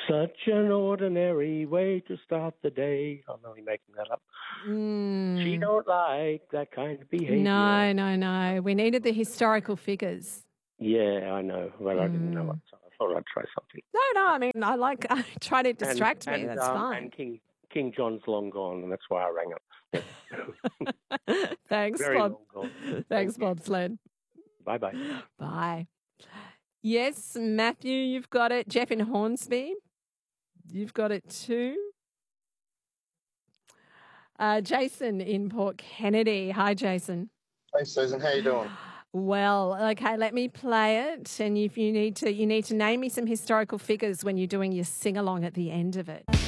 Such an ordinary way to start the day. I'm only making that up. She don't like that kind of behaviour. No. We needed the historical figures. Yeah, I know. Well, I didn't know it, so I thought I'd try something. No, I mean, I try to distract me. That's fine. And King John's long gone, and that's why I rang up. Thanks, Very Bob. long gone. Thanks, Bob Sled. Bye-bye. Bye. Yes, Matthew, you've got it. Jeff in Hornsby, you've got it too. Jason in Port Kennedy. Hi, Jason. Hey, Susan. How you doing? Well, okay, let me play it. And if you need to name me some historical figures when you're doing your sing-along at the end of it.